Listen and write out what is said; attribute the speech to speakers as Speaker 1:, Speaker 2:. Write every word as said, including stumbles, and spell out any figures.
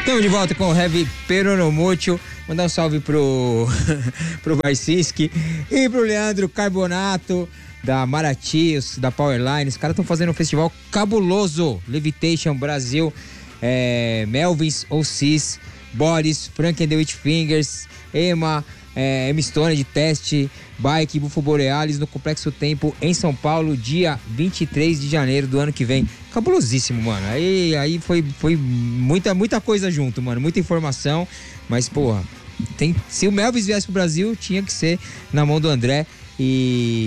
Speaker 1: Estamos de volta com o Heavy Peronomútil. Mandar um salve pro, pro Barcinski e pro Leandro Carbonato, da Maratios, da Powerline. Os caras estão fazendo um festival cabuloso. Levitation Brasil, é, Melvins, Ocis, Boris, Frank and the Witch Fingers, Emma, é, M Stone de Teste, Bike, Bufo Borealis no Complexo Tempo em São Paulo, dia vinte e três de janeiro do ano que vem. Cabulosíssimo, mano. Aí, aí foi, foi muita, muita coisa junto, mano. Muita informação. Mas, porra, tem, se o Melvis viesse pro Brasil, tinha que ser na mão do André. E